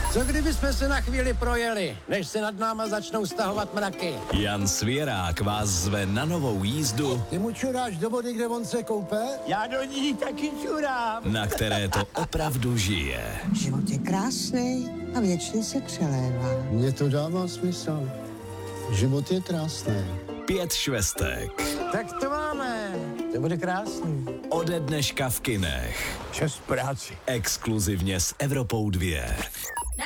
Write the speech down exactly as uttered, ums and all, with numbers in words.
Co kdyby jsme se na chvíli projeli, než se nad náma začnou stahovat mraky? Jan Svěrák vás zve na novou jízdu. Ty mu čuráš do vody, kde on se koupe? Já do ní taky čurám. Na které to opravdu žije. Život je krásný a věčně se přelévá. Mně to dává smysl. Život je krásný. Pět švestek. Tak to máme. To bude krásný. Ode dneška v kinech. Čas práci. Exkluzivně s Evropou dva.